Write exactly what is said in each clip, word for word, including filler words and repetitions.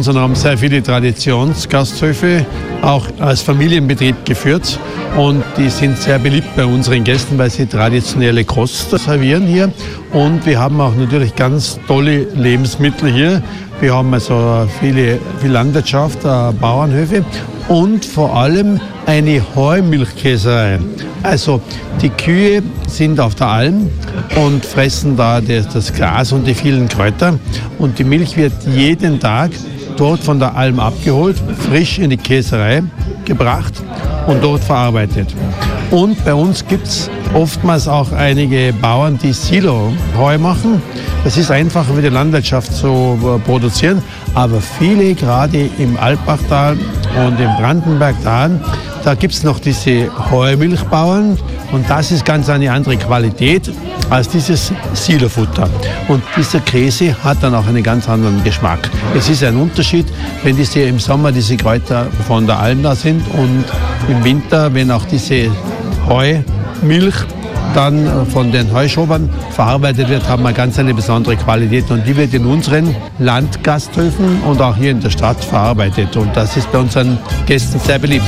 unseren haben sehr viele Traditionsgasthöfe, auch als Familienbetrieb geführt. Und die sind sehr beliebt bei unseren Gästen, weil sie traditionelle Kost servieren hier. Und wir haben auch natürlich ganz tolle Lebensmittel hier. Wir haben also viele, viel Landwirtschaft, äh, Bauernhöfe und vor allem eine Heumilchkäserei. Also die Kühe sind auf der Alm und fressen da das, das Gras und die vielen Kräuter. Und die Milch wird jeden Tag dort von der Alm abgeholt, frisch in die Käserei gebracht und dort verarbeitet. Und bei uns gibt es oftmals auch einige Bauern, die Silo-Heu machen. Das ist einfacher für die Landwirtschaft zu produzieren, aber viele, gerade im Alpbachtal und im Brandenbergtal, da gibt es noch diese Heumilchbauern und das ist ganz eine andere Qualität als dieses Silofutter. Und dieser Käse hat dann auch einen ganz anderen Geschmack. Es ist ein Unterschied, wenn diese im Sommer diese Kräuter von der Alm da sind und im Winter, wenn auch diese Heumilch dann von den Heuschobern verarbeitet wird, haben wir ganz eine besondere Qualität und die wird in unseren Landgasthöfen und auch hier in der Stadt verarbeitet und das ist bei unseren Gästen sehr beliebt.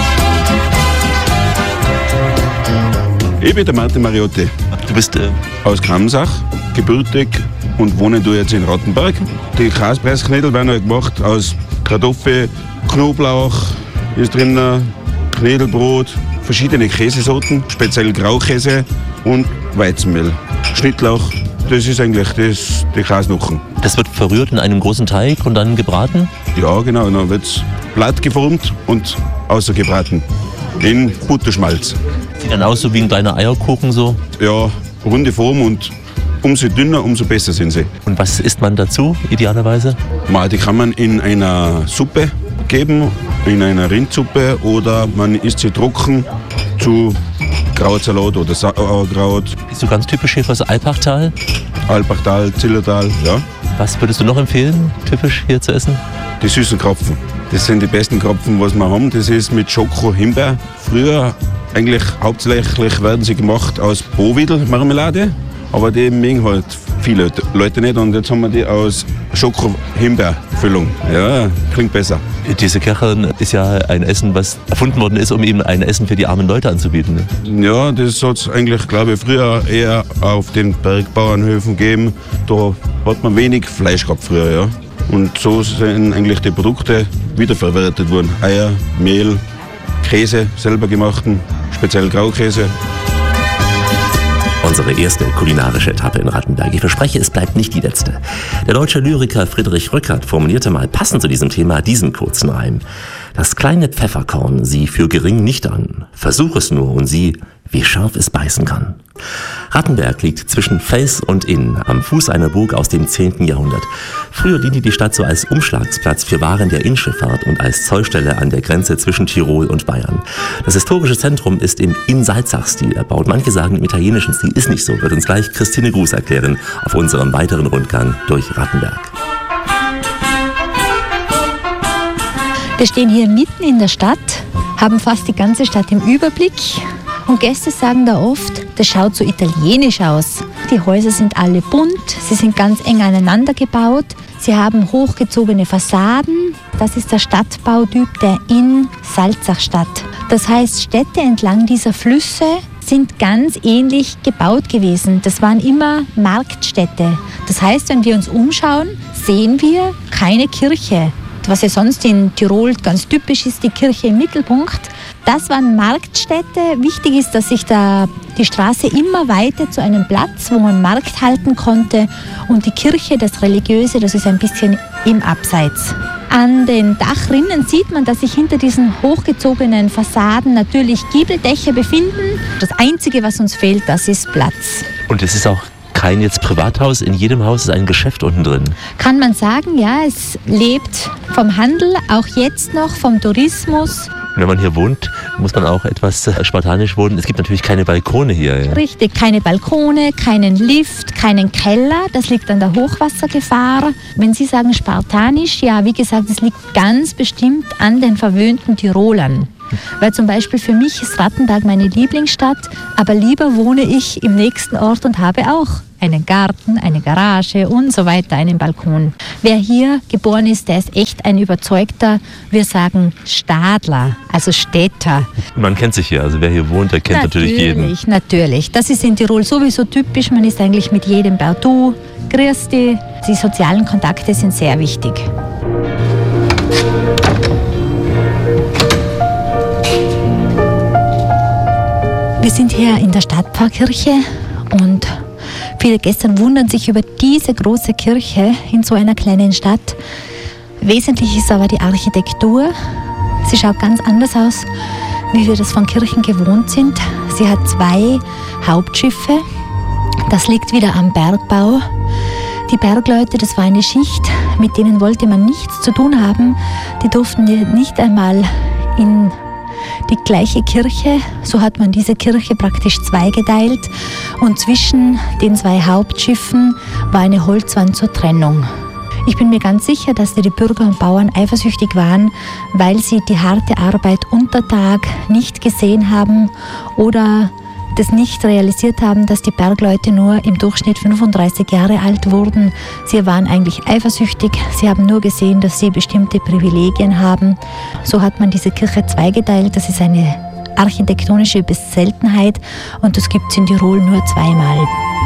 Ich bin der Martin Mariotti. Du bist äh aus Kramsach, gebürtig und wohne du jetzt in Rattenberg. Die Kaspressknödel werden halt gemacht aus Kartoffel, Knoblauch, ist drin Knödelbrot, verschiedene Käsesorten, speziell Graukäse und Weizenmehl. Schnittlauch, das ist eigentlich das, die Kasnuchen. Das wird verrührt in einem großen Teig und dann gebraten? Ja, genau. Dann wird es platt geformt und außergebraten in Butterschmalz. Sieht dann aus so wie ein kleiner Eierkuchen so? Ja, runde Form und umso dünner, umso besser sind sie. Und was isst man dazu idealerweise? Die kann man in einer Suppe geben, in einer Rindsuppe oder man isst sie trocken zu Krautsalat oder Sauerkraut. Bist du ganz typisch hier fürs Alpbachtal? Alpbachtal, Zillertal, ja. Was würdest du noch empfehlen, typisch hier zu essen? Die süßen Krapfen. Das sind die besten Krapfen, was wir haben. Das ist mit Schoko-Himbeer. Früher eigentlich hauptsächlich werden sie gemacht aus Bohwedel-Marmelade, aber die mögen halt viele Leute nicht und jetzt haben wir die aus Schoko-Himbeer-Füllung. Ja, klingt besser. Diese Kerchen ist ja ein Essen, was erfunden worden ist, um eben ein Essen für die armen Leute anzubieten. Ne? Ja, das hat es eigentlich, glaube ich, früher eher auf den Bergbauernhöfen gegeben. Da hat man wenig Fleisch gehabt früher, ja. Und so sind eigentlich die Produkte wiederverwertet worden. Eier, Mehl, Käse, selber gemachten, speziell Graukäse. Unsere erste kulinarische Etappe in Rattenberg. Ich verspreche, es bleibt nicht die letzte. Der deutsche Lyriker Friedrich Rückert formulierte mal passend zu diesem Thema diesen kurzen Reim. Das kleine Pfefferkorn sieh für gering nicht an. Versuch es nur und sieh, wie scharf es beißen kann. Rattenberg liegt zwischen Fels und Inn, am Fuß einer Burg aus dem zehnten Jahrhundert. Früher diente die Stadt so als Umschlagsplatz für Waren der Innschifffahrt und als Zollstelle an der Grenze zwischen Tirol und Bayern. Das historische Zentrum ist im Inn-Salzach-Stil erbaut. Manche sagen, im italienischen Stil ist nicht so. Wird uns gleich Christine Gruß erklären auf unserem weiteren Rundgang durch Rattenberg. Wir stehen hier mitten in der Stadt, haben fast die ganze Stadt im Überblick. Und Gäste sagen da oft, das schaut so italienisch aus. Die Häuser sind alle bunt, sie sind ganz eng aneinander gebaut, sie haben hochgezogene Fassaden. Das ist der Stadtbautyp der Inn-Salzach-Stadt. Das heißt, Städte entlang dieser Flüsse sind ganz ähnlich gebaut gewesen. Das waren immer Marktstädte. Das heißt, wenn wir uns umschauen, sehen wir keine Kirche. Was ja sonst in Tirol ganz typisch ist, die Kirche im Mittelpunkt. Das waren Marktstädte. Wichtig ist, dass sich da die Straße immer weiter zu einem Platz, wo man Markt halten konnte. Und die Kirche, das Religiöse, das ist ein bisschen im Abseits. An den Dachrinnen sieht man, dass sich hinter diesen hochgezogenen Fassaden natürlich Giebeldächer befinden. Das Einzige, was uns fehlt, das ist Platz. Und es ist auch kein jetzt Privathaus, in jedem Haus ist ein Geschäft unten drin. Kann man sagen, ja, es lebt vom Handel, auch jetzt noch vom Tourismus. Wenn man hier wohnt, muss man auch etwas spartanisch wohnen. Es gibt natürlich keine Balkone hier. Ja. Richtig, keine Balkone, keinen Lift, keinen Keller. Das liegt an der Hochwassergefahr. Wenn Sie sagen spartanisch, ja, wie gesagt, es liegt ganz bestimmt an den verwöhnten Tirolern. Weil zum Beispiel für mich ist Rattenberg meine Lieblingsstadt, aber lieber wohne ich im nächsten Ort und habe auch einen Garten, eine Garage und so weiter, einen Balkon. Wer hier geboren ist, der ist echt ein überzeugter, wir sagen Stadler, also Städter. Man kennt sich hier, also wer hier wohnt, der kennt natürlich, natürlich jeden. Natürlich, natürlich. Das ist in Tirol sowieso typisch, man ist eigentlich mit jedem per Du, grüß dich. Die sozialen Kontakte sind sehr wichtig. Wir sind hier in der Stadtpfarrkirche und viele Gäste wundern sich über diese große Kirche in so einer kleinen Stadt. Wesentlich ist aber die Architektur. Sie schaut ganz anders aus, wie wir das von Kirchen gewohnt sind. Sie hat zwei Hauptschiffe. Das liegt wieder am Bergbau. Die Bergleute, das war eine Schicht, mit denen wollte man nichts zu tun haben. Die durften nicht einmal in die gleiche Kirche, so hat man diese Kirche praktisch zweigeteilt und zwischen den zwei Hauptschiffen war eine Holzwand zur Trennung. Ich bin mir ganz sicher, dass die Bürger und Bauern eifersüchtig waren, weil sie die harte Arbeit unter Tag nicht gesehen haben oder das nicht realisiert haben, dass die Bergleute nur im Durchschnitt fünfunddreißig Jahre alt wurden. Sie waren eigentlich eifersüchtig. Sie haben nur gesehen, dass sie bestimmte Privilegien haben. So hat man diese Kirche zweigeteilt. Das ist eine architektonische Seltenheit und das gibt es in Tirol nur zweimal.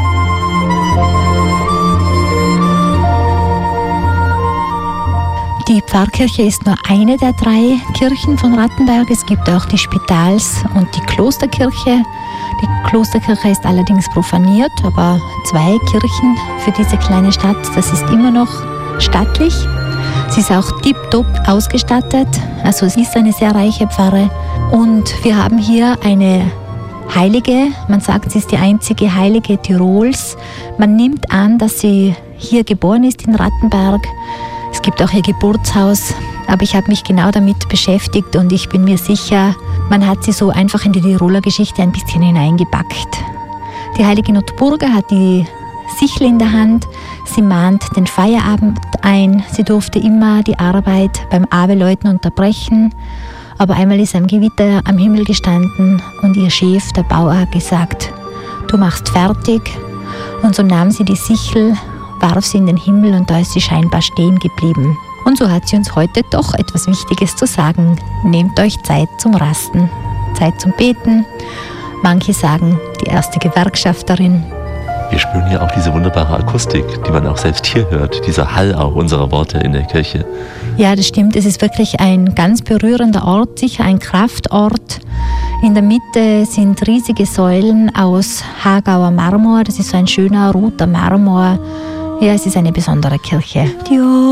Die Pfarrkirche ist nur eine der drei Kirchen von Rattenberg. Es gibt auch die Spitals- und die Klosterkirche. Die Klosterkirche ist allerdings profaniert, aber zwei Kirchen für diese kleine Stadt, das ist immer noch stattlich. Sie ist auch tipptopp ausgestattet, also es ist eine sehr reiche Pfarre. Und wir haben hier eine Heilige, man sagt, sie ist die einzige Heilige Tirols. Man nimmt an, dass sie hier geboren ist in Rattenberg. Es gibt auch ihr Geburtshaus, aber ich habe mich genau damit beschäftigt und ich bin mir sicher, man hat sie so einfach in die Tiroler Geschichte ein bisschen hineingepackt. Die heilige Notburga hat die Sichel in der Hand, sie mahnt den Feierabend ein, sie durfte immer die Arbeit beim Abeläuten unterbrechen, aber einmal ist ein Gewitter am Himmel gestanden und ihr Chef, der Bauer, hat gesagt, du machst fertig, und so nahm sie die Sichel, warf sie in den Himmel und da ist sie scheinbar stehen geblieben. Und so hat sie uns heute doch etwas Wichtiges zu sagen. Nehmt euch Zeit zum Rasten, Zeit zum Beten. Manche sagen, die erste Gewerkschafterin. Wir spüren hier auch diese wunderbare Akustik, die man auch selbst hier hört, dieser Hall auch unserer Worte in der Kirche. Ja, das stimmt. Es ist wirklich ein ganz berührender Ort, sicher ein Kraftort. In der Mitte sind riesige Säulen aus Hagauer Marmor. Das ist so ein schöner roter Marmor. Ja, es ist eine besondere Kirche.